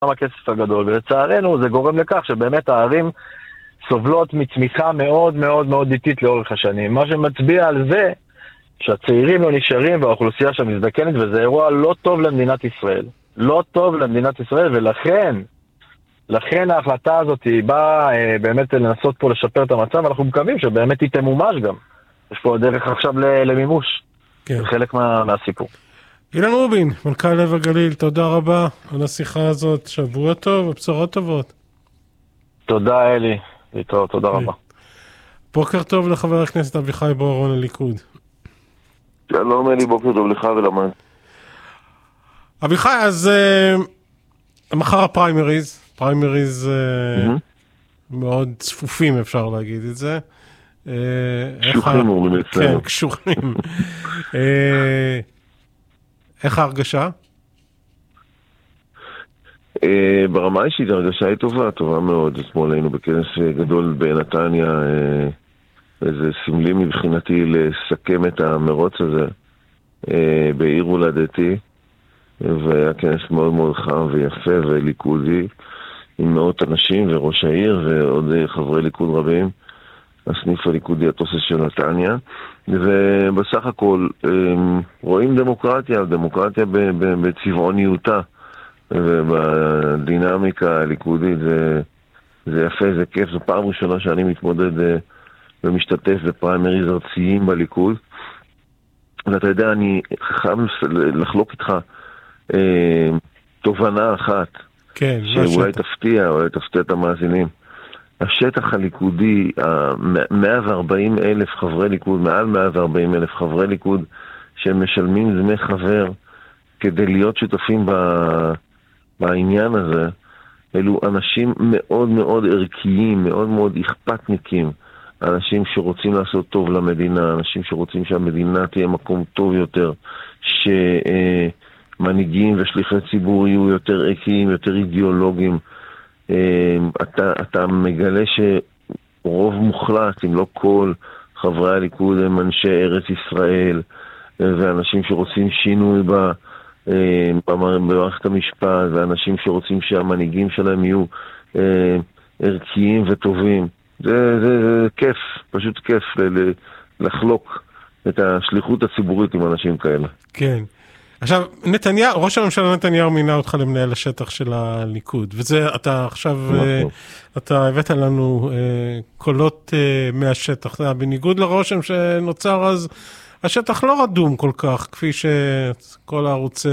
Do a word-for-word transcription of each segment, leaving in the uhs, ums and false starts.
הכסף הגדול, ולצערנו זה גורם לכך שבאמת הערים סובלות מצמיחה מאוד מאוד מאוד איטית לאורך השנים. מה שמצביע על זה שהצעירים לא נשארים והאוכלוסייה שם מזדקנת, וזה אירוע לא טוב למדינת ישראל. לא טוב למדינת ישראל, ולכן לכן ההחלטה הזאת היא באה אה, באמת לנסות פה לשפר את המצב, אנחנו מקווים שבאמת היא תמומש גם. יש פה דרך עכשיו למימוש. כן. זה חלק מה, מהסיפור. אילן רובין, מנכ"ל לב הגליל, תודה רבה על השיחה הזאת. שבוע טוב ובשורות טובות. תודה אלי. להתראות, תודה רבה. בוקר טוב לחבר הכנסת אביחי בוארון הליכוד. שלום אלי, בוקר טוב לך ולמד. אביחי, אז uh, מחר הפריימריז, פריימריז uh, mm-hmm. מאוד צפופים אפשר להגיד את זה. Uh, קשוחים אומרים אצלנו. כן, קשוחים. uh, איך ההרגשה? Uh, ברמה אישית ההרגשה היא טובה, טובה מאוד. אתמול היינו בכנס גדול בנתניה, uh, איזה סמלי מבחינתי לסכם את המרוץ הזה uh, בעיר הולדתי. והיה כנס מאוד מאוד חם ויפה וליכודי עם מאות אנשים וראש העיר ועוד חברי ליכוד רבים, הסניף הליכודי התוסס של נתניה, ובסך הכל רואים דמוקרטיה, דמוקרטיה בצבעוניותה ובדינמיקה הליכודית. זה, זה יפה, זה כיף, זו פעם ראשונה שאני מתמודד ומשתתף בפריימריז ארציים בליכוד, ואתה יודע, אני חייב לחלוק איתך תובנה אחת, כן, שאולי תפתיע, אולי תפתיע את המאזינים. השטח הליכודי, מאה וארבעים אלף חברי ליכוד, מעל מאה וארבעים אלף חברי ליכוד, שמשלמים דמי חבר כדי להיות שותפים בעניין הזה, אלו אנשים מאוד מאוד ערכיים, מאוד מאוד אכפתניקים, אנשים שרוצים לעשות טוב למדינה, אנשים שרוצים שהמדינה תהיה מקום טוב יותר, ש... מנהיגים ושליחי ציבור יהיו יותר ערכיים, יותר אידיאולוגיים. אתה, אתה מגלה שרוב מוחלט, אם לא כל חברי הליכוד, הם אנשי ארץ ישראל, ואנשים שרוצים שינוי במערכת המשפט, ואנשים שרוצים שהמנהיגים שלהם יהיו ערכיים וטובים. זה, זה, זה כיף, פשוט כיף לחלוק את השליחות הציבורית עם אנשים כאלה. כן. עכשיו, נתניהו, ראש הממשלה נתניהו מינה אותך למנהל השטח של הליכוד, וזה, אתה עכשיו, אתה הבאת לנו קולות מהשטח, זה היה בניגוד לרושם שנוצר אז, השטח לא רדום כל כך, כפי שכל הערוצי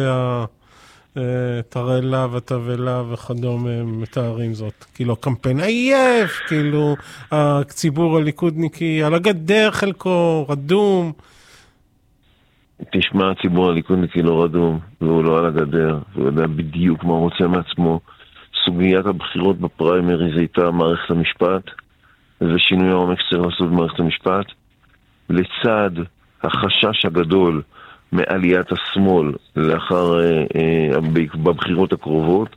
תרלה ותבלה וכדומה מתארים זאת, כאילו הקמפיין עייף, כאילו הציבור הליכודניקי על הגדר חלקו, רדום. תשמע, הציבור הליכודניקי לא רדום, והוא לא על הגדר, והוא יודע בדיוק מה הוא רוצה מעצמו. סוגיית הבחירות בפריימריז הייתה מערכת המשפט, ושינוי העומק שצריך לעשות במערכת המשפט, לצד החשש הגדול מעליית השמאל לאחר, אה, אה, בבחירות הקרובות,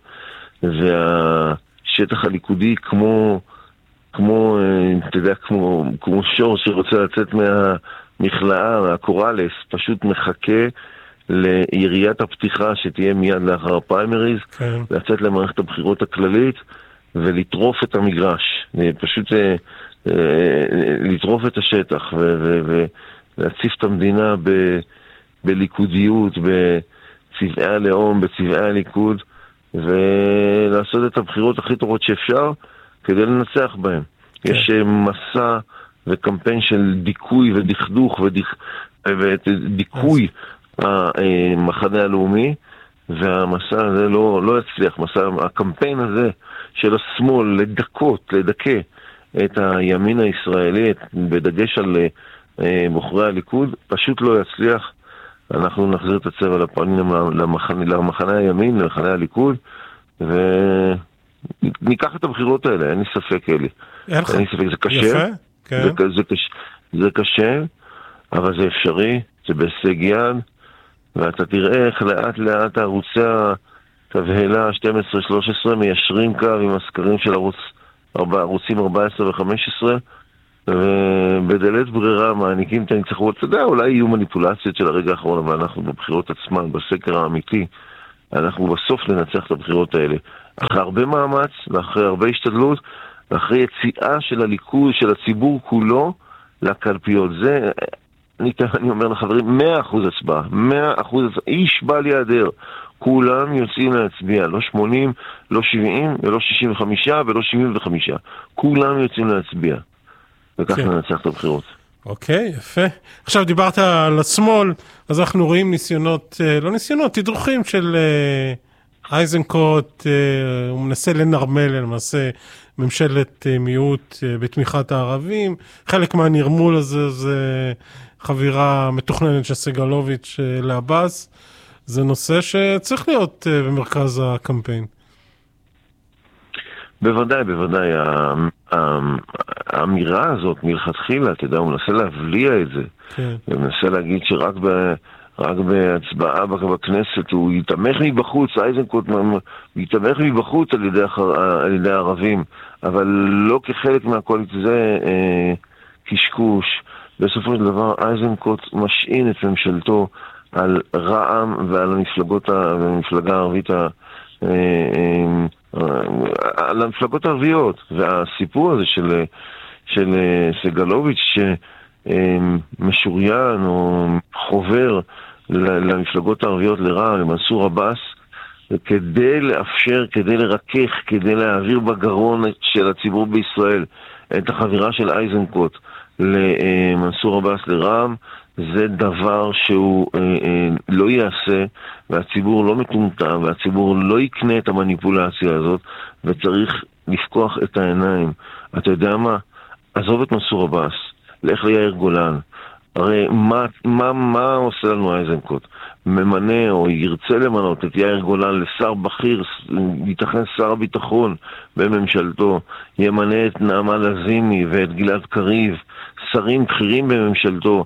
והשטח הליכודי כמו, כמו, אה, אתה יודע, כמו, כמו שור שרוצה לצאת מה... מכלאה, מהקורלס, פשוט מחכה ליריית הפתיחה שתהיה מיד לאחר הפריימריז, כן. לצאת למערכת הבחירות הכללית ולטרוף את המגרש, פשוט אה, אה, לטרוף את השטח ולהציף את המדינה ב, בליכודיות, בצבעי הלאום, בצבעי הליכוד, ולעשות את הבחירות הכי טובות שאפשר כדי לנצח בהם. כן. יש מסע וקמפיין של דיכוי ודכדוך ודיכ... ודיכוי המחנה הלאומי, והמסע הזה לא, לא יצליח. מסע, הקמפיין הזה של השמאל לדקות, לדכא את הימין הישראלי, בדגש על בוחרי הליכוד, פשוט לא יצליח. אנחנו נחזיר את הצבע לפנים למחנה, למחנה הימין, למחנה הליכוד, וניקח את הבחירות האלה, אין לי ספק, אלי. אין לי ספק, זה קשה. יפה. זה, זה, קשה, זה קשה, אבל זה אפשרי, זה בהישג יד, ואתה תראה איך לאט לאט ערוצי התבהלה שתים עשרה שלוש עשרה מיישרים קו עם הסקרים של ערוץ, ערוצים ארבע עשרה ו-חמש עשרה, ובדלת ברירה מעניקים את הניצחונות. אתה יודע, אולי יהיו מניפולציות של הרגע האחרון, אבל אנחנו בבחירות עצמן, בסקר האמיתי, אנחנו בסוף לנצח את הבחירות האלה. אחרי הרבה מאמץ, ואחרי הרבה השתדלות, ואחרי יציאה של הליכוד, של הציבור כולו, לקלפיות. זה, אני, אני אומר לחברים, מאה אחוז הצבעה, מאה אחוז, איש בא ליעדר. כולם יוצאים להצביע, לא שמונים, לא שבעים, ולא שישים וחמישה, ולא שבעים וחמישה. כולם יוצאים להצביע. וככה ננצח את הבחירות. אוקיי, יפה. עכשיו דיברת על השמאל, אז אנחנו רואים ניסיונות, לא ניסיונות, תדרוכים של אייזנקוט, הוא מנסה לנרמל למעשה ממשלת מיעוט בתמיכת הערבים. חלק מהנרמול הזה זה חבירה מתוכננת של סגלוביץ' לעבאס. זה נושא שצריך להיות במרכז הקמפיין. בוודאי, בוודאי. האמירה הזאת מלכתחילה, אתה יודע, הוא מנסה להבליע את זה. כן. הוא מנסה להגיד שרק ב... רק בהצבעה בכנסת הוא יתמך מבחוץ, אייזנקוט יתמך מבחוץ על ידי, על ידי הערבים, אבל לא כחלק מהקואליציה. זה אה, קשקוש. בסופו של דבר אייזנקוט משעין את ממשלתו על רע"מ ועל המפלגות, המפלגה הערבית, על המפלגות הערביות. והסיפור הזה של, של סגלוביץ' שמשוריין או חובר למפלגות הערביות, לרע"מ, למנסור עבאס, כדי לאפשר, כדי לרכך, כדי להעביר בגרון של הציבור בישראל את החבירה של אייזנקוט למנסור עבאס, לרע"מ, זה דבר שהוא אה, אה, לא יעשה, והציבור לא מטומטם, והציבור לא יקנה את המניפולציה הזאת, וצריך לפקוח את העיניים. אתה יודע מה? עזוב את מנסור עבאס, לך ליאיר גולן. הרי מה, מה, מה עושה לנו אייזנקוט? ממנה או ירצה למנות את יאיר גולן לשר בכיר, ייתכן שר הביטחון בממשלתו, ימנה את נעמה לזימי ואת גלעד קריב, שרים בכירים בממשלתו,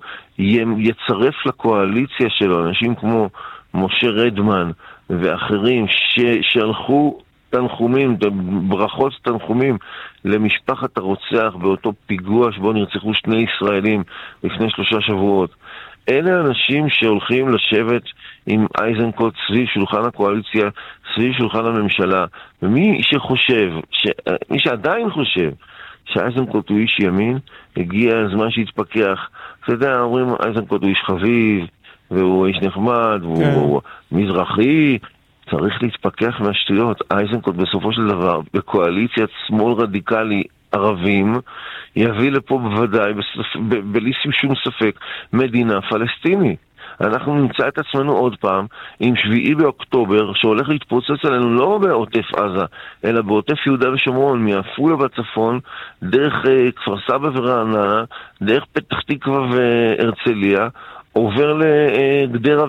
יצרף לקואליציה שלו אנשים כמו משה רדמן ואחרים ששלחו תנחומים, ברכות תנחומים למשפחת הרוצח באותו פיגוע שבו נרצחו שני ישראלים לפני שלושה שבועות. אלה אנשים שהולכים לשבת עם אייזנקוט סביב שולחן הקואליציה, סביב שולחן הממשלה, ומי שחושב, ש... מי שעדיין חושב שאייזנקוט הוא איש ימין, הגיע הזמן שיתפכח. אתה יודע, אומרים אייזנקוט הוא איש חביב, והוא איש נחמד, והוא כן. מזרחי, צריך להתפכח מהשטויות. אייזנקוט בסופו של דבר, בקואליציית שמאל רדיקלי ערבים, יביא לפה בוודאי, בספ... ב... בלי שום ספק, מדינה פלסטינית. אנחנו נמצא את עצמנו עוד פעם עם שביעי באוקטובר שהולך להתפוצץ עלינו לא בעוטף עזה, אלא בעוטף יהודה ושומרון, מעפולה בצפון, דרך uh, כפר סבא ורעננה, דרך פתח תקווה והרצליה, עובר לגדרה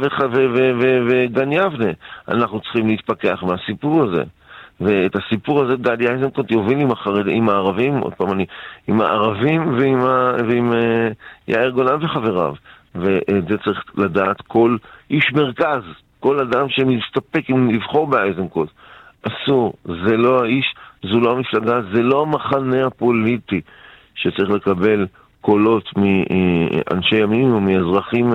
וגן יבנה. אנחנו צריכים להתפכח מהסיפור הזה. ואת הסיפור הזה גדי אייזנקוט יוביל עם, החרד... עם הערבים, עוד פעם אני, עם הערבים ועם, ה... ועם uh, יאיר גולן וחבריו. ואת זה צריך לדעת כל איש מרכז, כל אדם שמסתפק עם לבחור באייזנקוט. אסור, זה לא האיש, זו לא המפלגה, זה לא המחנה הפוליטי שצריך לקבל קולות מאנשי ימין או מאזרחים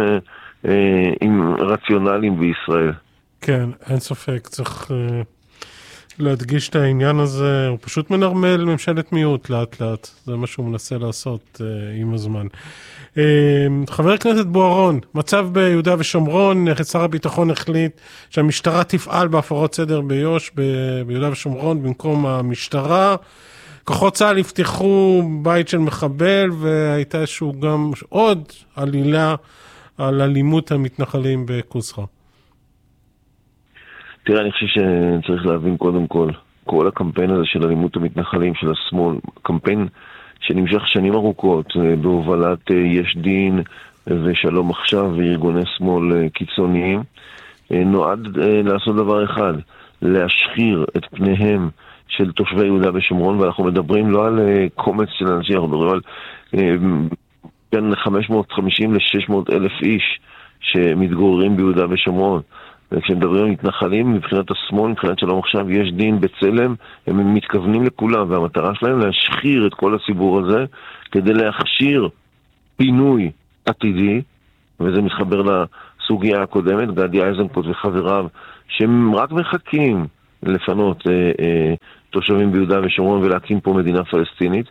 עם רציונליים בישראל. כן, אין ספק, צריך להדגיש את העניין הזה, הוא פשוט מנרמל ממשלת מיעוט לאט לאט, זה מה שהוא מנסה לעשות עם הזמן. חבר הכנסת בוארון, מצב ביהודה ושומרון, שר הביטחון החליט שהמשטרה תפעל בהפרות סדר ביו"ש ביהודה ושומרון במקום המשטרה. כוחות צה"ל יפתחו בית של מחבל, והייתה איזשהו גם עוד עלילה על אלימות המתנחלים בקוסחה. תראה, אני חושב שצריך להבין קודם כל, כל הקמפיין הזה של אלימות המתנחלים של השמאל, קמפיין שנמשך שנים ארוכות בהובלת יש דין ושלום עכשיו וארגוני שמאל קיצוניים, נועד לעשות דבר אחד, להשחיר את פניהם של תושבי יהודה ושומרון, ואנחנו מדברים לא על קומץ של אנשים, אנחנו מדברים על בין חמש מאות וחמישים ל-שש מאות אלף איש שמתגוררים ביהודה ושומרון. וכשמדברים על מתנחלים, מבחינת השמאל, מבחינת שלום עכשיו, יש דין בצלם, הם מתכוונים לכולם, והמטרה שלהם להשחיר את כל הציבור הזה, כדי להכשיר פינוי עתידי, וזה מתחבר לסוגיה הקודמת, גדי אייזנקוט וחבריו, שהם רק מחכים לפנות אה, אה, תושבים ביהודה ושומרון ולהקים פה מדינה פלסטינית,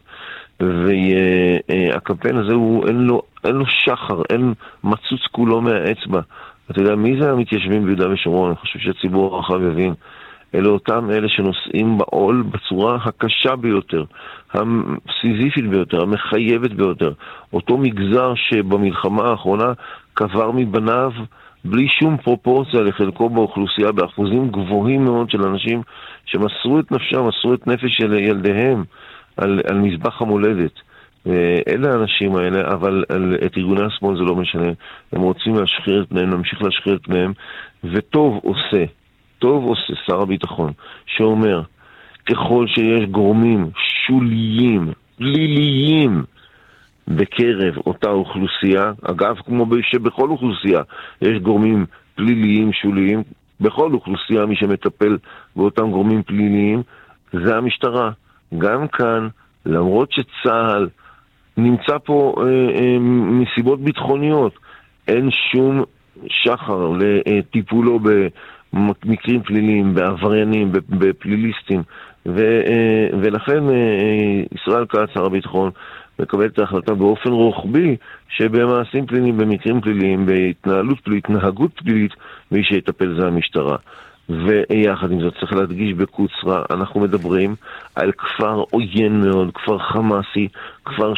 והקמפיין הזה הוא, אין לו, אין לו שחר, אין מצוץ כולו מהאצבע. אתה יודע, מי זה המתיישבים ביהודה ושומרון? אני חושב שהציבור הרחב יבין. אלה אותם אלה שנושאים בעול בצורה הקשה ביותר, הסיזיפית ביותר, המחייבת ביותר. אותו מגזר שבמלחמה האחרונה קבר מבניו בלי שום פרופורציה לחלקו באוכלוסייה, באחוזים גבוהים מאוד של אנשים שמסרו את נפשם, מסרו את נפש של ילדיהם על, על מזבח המולדת. אלה האנשים האלה, אבל על, את ארגוני השמאל זה לא משנה. הם רוצים להשחיר את פניהם, להמשיך להשחיר את פניהם, וטוב עושה. טוב עושה שר הביטחון, שאומר, ככל שיש גורמים שוליים, פליליים, בקרב אותה אוכלוסייה, אגב, כמו שבכל אוכלוסייה יש גורמים פליליים, שוליים, בכל אוכלוסייה מי שמטפל באותם גורמים פליליים, זה המשטרה. גם כאן, למרות שצהל נמצא פה אה, אה, מסיבות ביטחוניות, אין שום שחר לטיפולו ב... מקרים פליליים, בעבריינים, בפליליסטים, ו, ולכן ישראל כץ, שר הביטחון, מקבל את ההחלטה באופן רוחבי, שבמעשים פליליים, במקרים פליליים, בהתנהלות פלילית, התנהגות פלילית, מי שיטפל זה המשטרה. ויחד עם זאת צריך להדגיש בקוצרה, אנחנו מדברים על כפר עוין מאוד, כפר חמאסי, כפר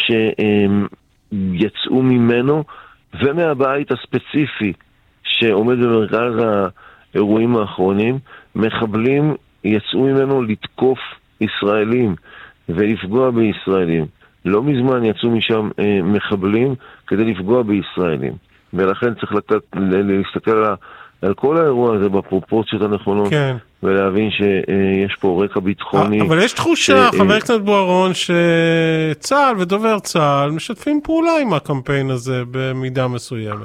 שיצאו ממנו, ומהבית הספציפי שעומד במרכז ה... אירועים האחרונים, מחבלים יצאו ממנו לתקוף ישראלים ולפגוע בישראלים. לא מזמן יצאו משם אה, מחבלים כדי לפגוע בישראלים. ולכן צריך לתת, להסתכל על, על כל האירוע הזה בפרופורציות הנכונות, כן. ולהבין שיש פה רקע ביטחוני. אבל יש תחושה, ש... חבר הכנסת בוארון, שצה"ל ודובר צה"ל משתפים פעולה עם הקמפיין הזה במידה מסוימת.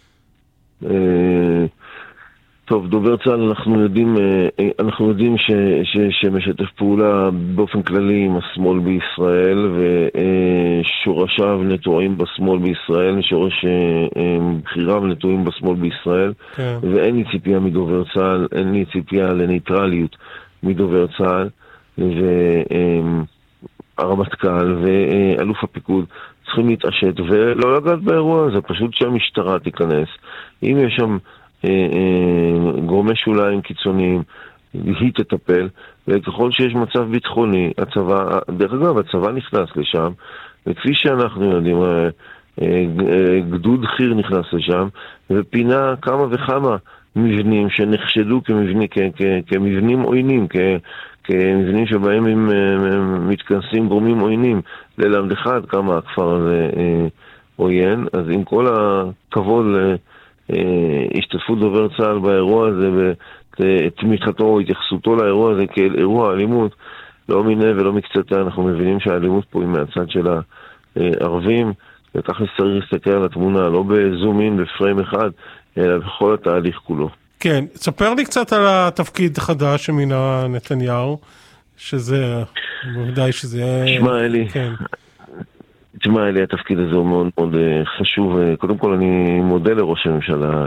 אה... טוב, דובר צה"ל, אנחנו יודעים, אנחנו יודעים ש, ש, שמשתף פעולה באופן כללי עם השמאל בישראל, ושורשיו נטועים בשמאל בישראל, שורש בחיריו נטועים בשמאל בישראל, כן. ואין לי ציפייה מדובר צה"ל, אין לי ציפייה לניטרליות מדובר צה"ל, והרמטכ"ל ואלוף הפיקוד צריכים להתעשת ולא לגעת באירוע הזה, פשוט שהמשטרה תיכנס. אם יש שם גורמי שוליים קיצוניים, היא תטפל, וככל שיש מצב ביטחוני, הצבא, דרך אגב, הצבא נכנס לשם, וכפי שאנחנו יודעים, גדוד חיר נכנס לשם, ופינה כמה וכמה מבנים שנחשדו כמבנים, כ- כ- כמבנים עוינים, כ- כמבנים שבהם הם מתכנסים גורמים עוינים, ללמדך עד כמה הכפר הזה עוין. אז עם כל הכבוד השתתפות דובר צה"ל באירוע הזה ותמיכתו או התייחסותו לאירוע הזה כאל אירוע אלימות, לא מיני ולא מקצתה. אנחנו מבינים שהאלימות פה היא מהצד של הערבים, וכך צריך להסתכל על התמונה, לא בזומים בפריים אחד, אלא בכל התהליך כולו. כן, ספר לי קצת על התפקיד החדש שמינה נתניהו, שזה, בוודאי שזה... שמע אלי, כן. תשמע אלי, התפקיד הזה הוא מאוד מאוד חשוב. קודם כל אני מודה לראש הממשלה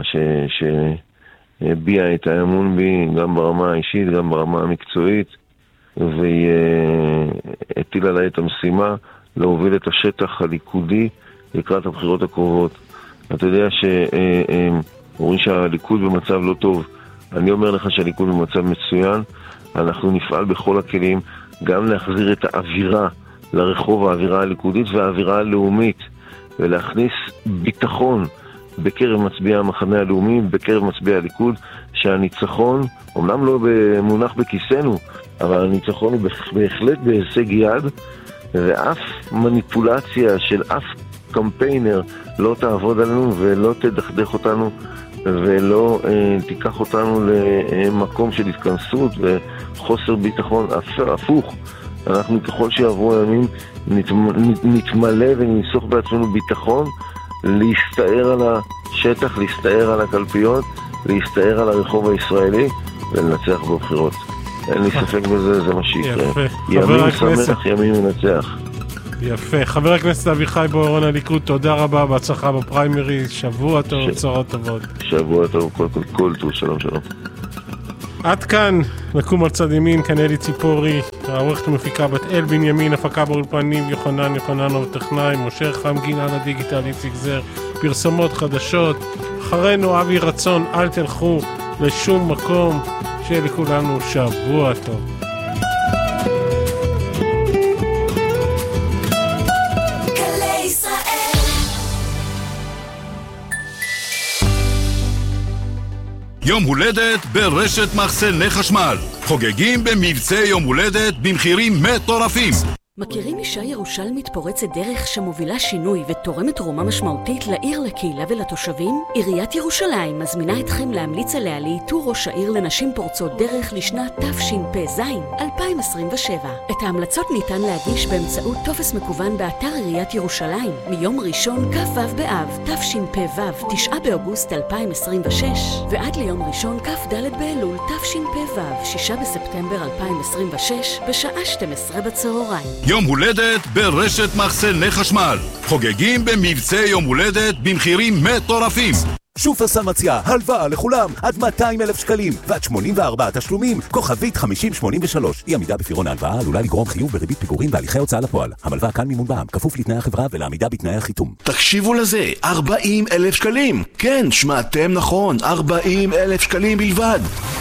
שהביע את האמון בי, גם ברמה האישית, גם ברמה המקצועית, והיא הטילה עליי את המשימה להוביל את השטח הליכודי לקראת הבחירות הקרובות. אתה יודע שאומרים שהליכוד במצב לא טוב. אני אומר לך שהליכוד במצב מצוין. אנחנו נפעל בכל הכלים גם להחזיר את האווירה לרחוב, האווירה הליכודית והאווירה הלאומית, ולהכניס ביטחון בקרב מצביעי המחנה הלאומי, בקרב מצביעי הליכוד, שהניצחון, אמנם לא מונח בכיסנו, אבל הניצחון הוא בהחלט בהישג יד, ואף מניפולציה של אף קמפיינר לא תעבוד עלינו ולא תדכדך אותנו ולא אה, תיקח אותנו למקום של התכנסות וחוסר ביטחון. הפוך, אנחנו ככל שיעברו הימים נתמלא וננסוך בעצמנו ביטחון, להסתער על השטח, להסתער על הקלפיות, להסתער על הרחוב הישראלי ולנצח בבחירות. אין לי ספק בזה, זה מה שיקרה. ימין שמח, ימין מנצח. יפה. חבר הכנסת אביחי בוארון הליכוד, תודה רבה, בהצלחה בפריימריז, שבוע טוב, בשורות טובות. שבוע טוב, כל טוב, שלום שלום. עד כאן, נקום על צד ימין, כאן אלי ציפורי, העורכת המפיקה בת אל בנימין, הפקה באולפנים, יוחנן יוחננוב טכנאי, משה חם גינה לדיגיטל, איציק זר, פרסומות חדשות, אחרינו אבי רצון, אל תלכו לשום מקום, שיהיה לכולנו שבוע טוב. יום הולדת ברשת מחסני חשמל. חוגגים במבצע יום הולדת במחירים מטורפים. מכירים אישה ירושלמית פורצת דרך שמובילה שינוי ותורמת תרומה משמעותית לעיר, לקהילה ולתושבים? עיריית ירושלים מזמינה אתכם להמליץ עליה לאיתור ראש העיר לנשים פורצות דרך לשנת תשפ"ז אלפיים עשרים ושבע. את ההמלצות ניתן להגיש באמצעות טופס מקוון באתר עיריית ירושלים מיום ראשון כ"ו באב תשפ"ו תשעה באוגוסט אלפיים עשרים ושש ועד ליום ראשון כ"ד באלול תשפ"ו שישה בספטמבר אלפיים עשרים ושש בשעה שתים עשרה בצהריים. יום הולדת ברשת מחסני חשמל. חוגגים במבצע יום הולדת במחירים מטורפים. שופרסל מציע הלוואה לכולם עד מאתיים אלף שקלים ועד שמונים וארבעה תשלומים, כוכבית חמישים שמונים ושלוש. אי עמידה בפירעון ההלוואה עלולה לגרום חיוב בריבית פיגורים והליכי הוצאה לפועל. המלווה כאן מימון בע"מ, כפוף לתנאי החברה ולעמידה בתנאי החיתום. תקשיבו לזה, ארבעים אלף שקלים. כן, שמעתם נכון, ארבעים אלף שקלים בלבד.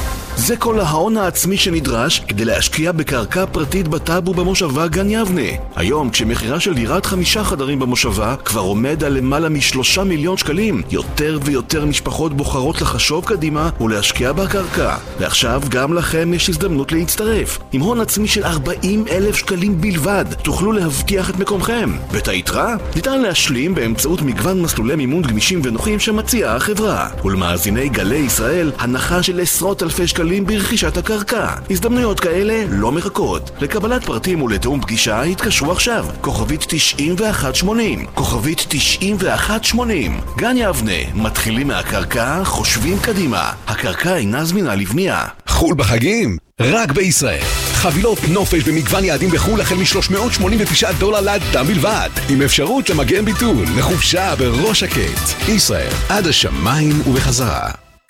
זה כל ההון העצמי שנדרש כדי להשקיע בקרקע פרטית בטאבו במושבה גן יבנה. היום, כשמחירה של דירת חמישה חדרים במושבה כבר עומד על למעלה משלושה מיליון שקלים, יותר ויותר משפחות בוחרות לחשוב קדימה ולהשקיע בקרקע. ועכשיו גם לכם יש הזדמנות להצטרף. עם הון עצמי של ארבעים אלף שקלים בלבד, תוכלו להבטיח את מקומכם. ואת היתרה ניתן להשלים באמצעות מגוון מסלולי מימון גמישים ונוחים שמציעה החברה. ולמאזיני גלי ישראל, הנחה של עשרות אלפי שקלים ברכישת הקרקע. הזדמנויות כאלה לא מחכות. לקבלת פרטים ולתאום פגישה התקשרו עכשיו. כוכבית תשעים ואחת שמונים. כוכבית תשעים ואחת שמונים. גן יבנה, מתחילים מהקרקע, חושבים קדימה. הקרקע אינה זמינה לבנייה. חול בחגים? רק בישראל. חבילות נופש במגוון יעדים בחול החל מ-שלוש מאות שמונים ותשעה דולר לאדם בלבד, עם אפשרות למגן ביטול לחופשה בראש שקט. ישראל, עד השמיים ובחזרה.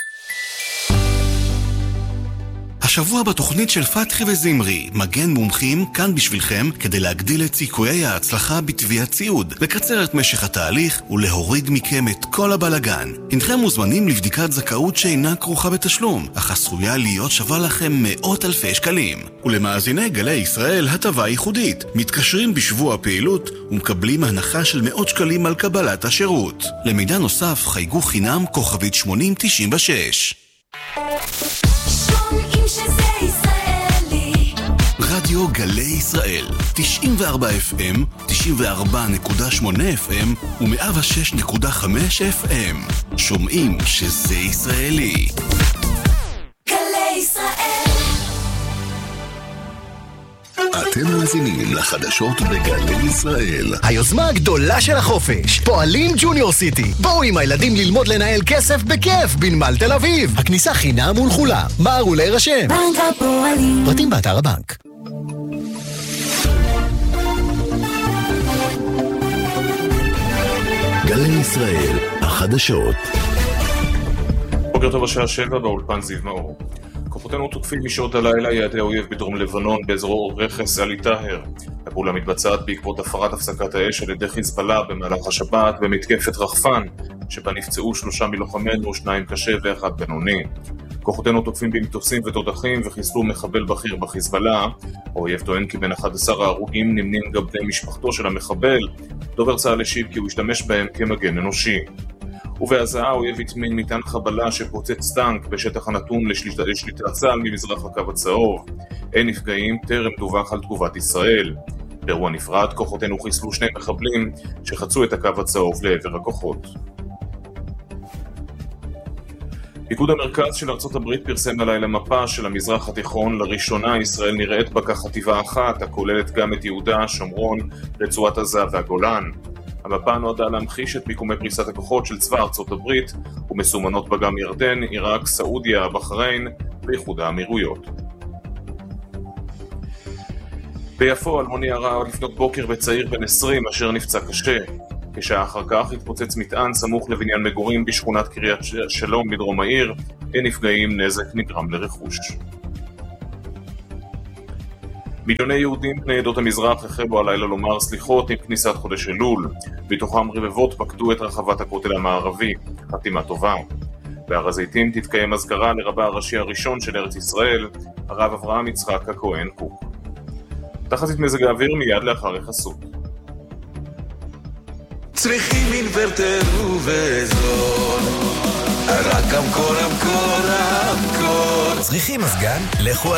השבוע בתוכנית של פתחי וזמרי, מגן מומחים כאן בשבילכם כדי להגדיל את סיכויי ההצלחה בתביעת ציוד, לקצר את משך התהליך ולהוריד מכם את כל הבלגן. הנכם מוזמנים לבדיקת זכאות שאינה כרוכה בתשלום, אך עשויה להיות שווה לכם מאות אלפי שקלים. ולמאזיני גלי ישראל הטבה ייחודית, מתקשרים בשבוע הפעילות ומקבלים הנחה של מאות שקלים על קבלת השירות. למידע נוסף חייגו חינם כוכבית שמונים תשעים ושש. רדיו גלי ישראל, תשעים וארבע אף אם, תשעים וארבע נקודה שמונה אף אם ו-מאה ושש נקודה חמש אף אם. שומעים שזה ישראלי. גלי ישראל. אתם מאזינים לחדשות בגלי ישראל. היוזמה הגדולה של החופש, פועלים ג'וניור סיטי. בואו עם הילדים ללמוד לנהל כסף בכיף בנמל תל אביב. הכניסה חינם ולכולם. מהרו להירשם. בנק הפועלים. פרטים באתר הבנק. גלי ישראל, החדשות. בוקר טוב, השעה שבע באולפן זיו מאור. כוחותינו תוקפים משעות הלילה יעדי האויב בדרום לבנון באזור רכס אלי טהר. הפעולה מתבצעת בעקבות הפרת הפסקת האש על ידי חיזבאללה במהלך השבת במתקפת רחפן, שבה נפצעו שלושה מלוחמינו, שניים קשה ואחד בינוני. כוחותינו תוקפים במטוסים ותותחים וחיסלו מחבל בכיר בחיזבאללה. האויב טוען כי בין אחד עשר ההרוגים נמנים גם בני משפחתו של המחבל. דובר צה"ל השיב כי הוא השתמש בהם כמגן אנושי. ובעזה האויב הטמין מטען חבלה שפוצץ טנק בשטח הנתון לשליטת לשליטת צה"ל ממזרח הקו הצהוב. אין נפגעים, טרם דווח על תגובת ישראל. באירוע נפרד כוחותינו חיסלו שני מחבלים שחצו את הקו הצהוב לעבר הכוחות. פיקוד המרכז של ארצות הברית פרסם הלילה מפה של המזרח התיכון. לראשונה ישראל נראית בה כחטיבה אחת, הכוללת גם את יהודה, שומרון, רצועת עזה והגולן. המפה נועדה להמחיש את מיקומי פריסת הכוחות של צבא ארצות הברית, ומסומנות בה גם ירדן, עיראק, סעודיה, בחריין ואיחוד האמירויות. ביפו אלמוני הרע לפנות בוקר בצעיר בן עשרים אשר נפצע קשה. כשעה אחר כך התפוצץ מטען סמוך לבניין מגורים בשכונת קריית שלום בדרום העיר, אין נפגעים, נזק נגרם לרכוש. מיליוני יהודים בני עדות המזרח החלו הלילה לומר סליחות עם כניסת חודש אלול, בתוכם רבבות פקדו את רחבת הכותל המערבי, חתימה טובה. בהר הזיתים תתקיים אזכרה לרבה הראשי הראשון של ארץ ישראל, הרב אברהם יצחק הכהן קוק. תחזית מזג האוויר מיד לאחר החסות. צריכים אינוורטר ובזול, רק אמקור אמקור אמקור. צריכים מזגן? לכו